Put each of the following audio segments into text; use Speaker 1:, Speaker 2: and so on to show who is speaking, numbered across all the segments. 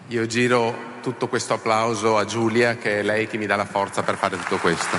Speaker 1: Io giro tutto questo applauso a Giulia, che è lei che mi dà la forza per fare tutto questo.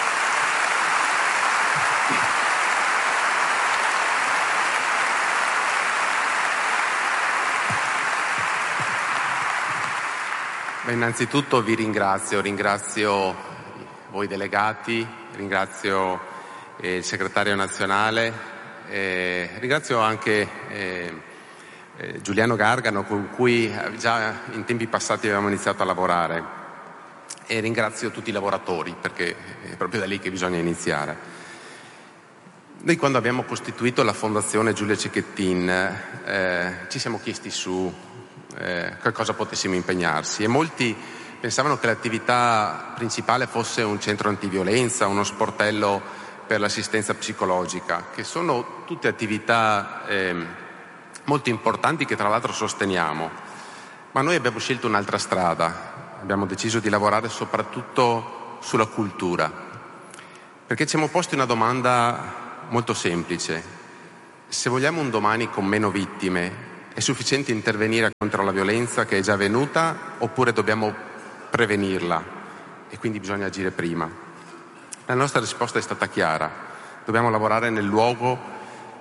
Speaker 1: Beh, innanzitutto vi ringrazio voi delegati, ringrazio il segretario nazionale, ringrazio anche Giuliano Gargano, con cui già in tempi passati avevamo iniziato a lavorare, e ringrazio tutti i lavoratori, perché è proprio da lì che bisogna iniziare. Noi, quando abbiamo costituito la Fondazione Giulia Cecchettin, ci siamo chiesti su che cosa potessimo impegnarsi, e molti pensavano che l'attività principale fosse un centro antiviolenza, uno sportello per l'assistenza psicologica, che sono tutte attività molto importanti, che tra l'altro sosteniamo. Ma noi abbiamo scelto un'altra strada, abbiamo deciso di lavorare soprattutto sulla cultura, perché ci siamo posti una domanda molto semplice: se vogliamo un domani con meno vittime, è sufficiente intervenire contro la violenza che è già avvenuta, oppure dobbiamo prevenirla e quindi bisogna agire prima? La nostra risposta è stata chiara: dobbiamo lavorare nel luogo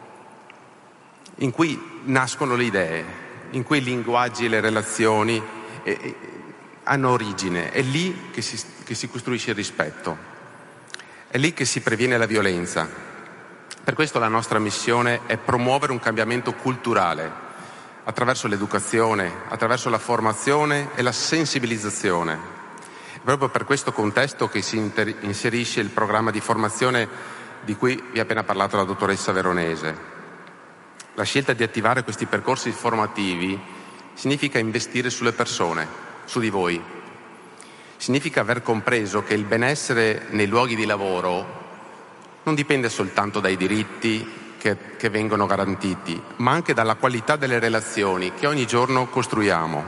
Speaker 1: in cui nascono le idee, in cui i linguaggi e le relazioni hanno origine. È lì che si costruisce il rispetto, è lì che si previene la violenza. Per questo la nostra missione è promuovere un cambiamento culturale attraverso l'educazione, attraverso la formazione e la sensibilizzazione. È proprio per questo contesto che si inserisce il programma di formazione di cui vi ha appena parlato la dottoressa Veronese. La scelta di attivare questi percorsi formativi significa investire sulle persone, su di voi. Significa aver compreso che il benessere nei luoghi di lavoro non dipende soltanto dai diritti che vengono garantiti, ma anche dalla qualità delle relazioni che ogni giorno costruiamo.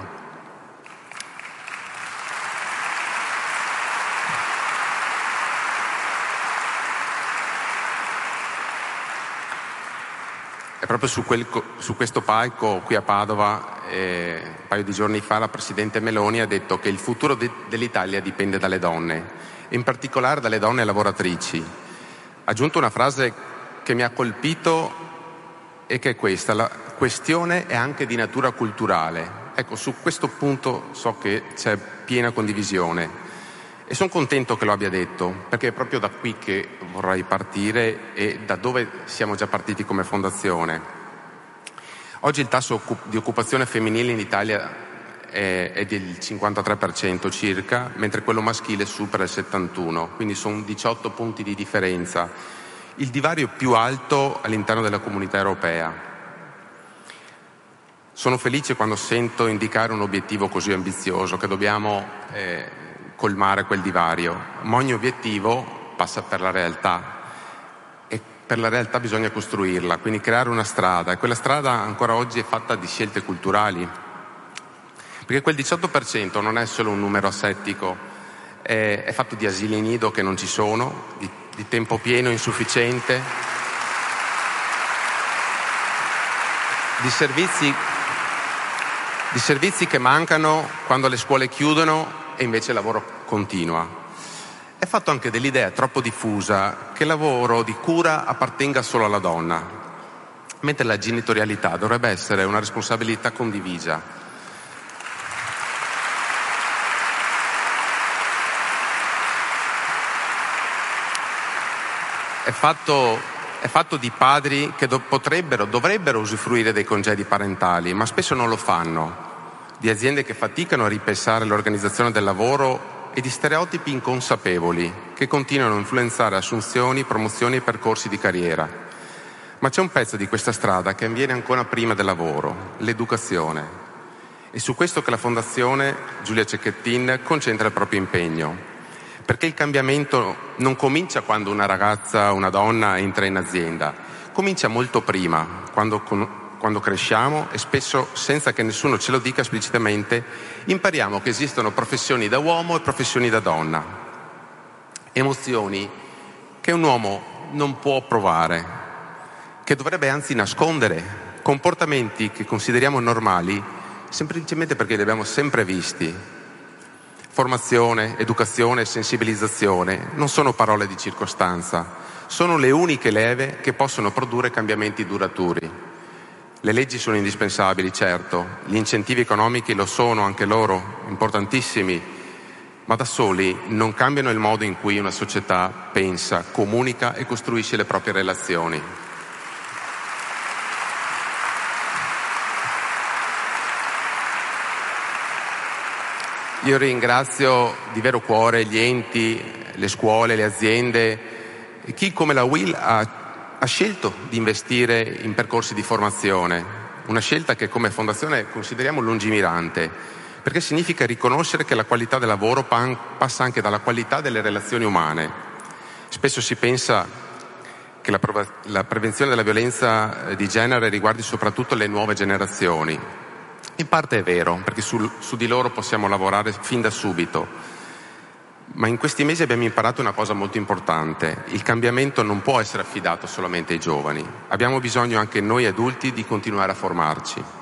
Speaker 1: È proprio su questo palco qui a Padova, un paio di giorni fa, la Presidente Meloni ha detto che il futuro dell'Italia dipende dalle donne, e in particolare dalle donne lavoratrici. Ha aggiunto una frase che mi ha colpito, e che è questa: la questione è anche di natura culturale. Ecco, su questo punto so che c'è piena condivisione, e sono contento che lo abbia detto, perché è proprio da qui che vorrei partire, e da dove siamo già partiti come fondazione. Oggi il tasso di occupazione femminile in Italia è del 53% circa, mentre quello maschile supera il 71%, quindi sono 18 punti di differenza, il divario più alto all'interno della Comunità Europea. Sono felice quando sento indicare un obiettivo così ambizioso, che dobbiamo colmare quel divario, ma ogni obiettivo passa per la realtà, e per la realtà bisogna costruirla, quindi creare una strada, e quella strada ancora oggi è fatta di scelte culturali, perché quel 18% non è solo un numero asettico, è fatto di asili nido che non ci sono, di tempo pieno insufficiente, di servizi che mancano quando le scuole chiudono e invece il lavoro continua. È fatto anche dell'idea troppo diffusa che il lavoro di cura appartenga solo alla donna, mentre la genitorialità dovrebbe essere una responsabilità condivisa. È fatto di padri che dovrebbero usufruire dei congedi parentali, ma spesso non lo fanno, di aziende che faticano a ripensare l'organizzazione del lavoro, e di stereotipi inconsapevoli che continuano a influenzare assunzioni, promozioni e percorsi di carriera. Ma c'è un pezzo di questa strada che avviene ancora prima del lavoro: l'educazione. È su questo che la Fondazione Giulia Cecchettin concentra il proprio impegno, perché il cambiamento non comincia quando una ragazza, una donna entra in azienda, comincia molto prima, quando cresciamo, e spesso senza che nessuno ce lo dica esplicitamente, impariamo che esistono professioni da uomo e professioni da donna, emozioni che un uomo non può provare, che dovrebbe anzi nascondere, comportamenti che consideriamo normali semplicemente perché li abbiamo sempre visti. Formazione, educazione, sensibilizzazione non sono parole di circostanza, sono le uniche leve che possono produrre cambiamenti duraturi. Le leggi sono indispensabili, certo, gli incentivi economici lo sono anche loro, importantissimi, ma da soli non cambiano il modo in cui una società pensa, comunica e costruisce le proprie relazioni. Io ringrazio di vero cuore gli enti, le scuole, le aziende e chi come la UIL ha scelto di investire in percorsi di formazione, una scelta che come fondazione consideriamo lungimirante, perché significa riconoscere che la qualità del lavoro passa anche dalla qualità delle relazioni umane. Spesso si pensa che la prevenzione della violenza di genere riguardi soprattutto le nuove generazioni. In parte è vero, perché su di loro possiamo lavorare fin da subito, ma in questi mesi abbiamo imparato una cosa molto importante: il cambiamento non può essere affidato solamente ai giovani, abbiamo bisogno anche noi adulti di continuare a formarci.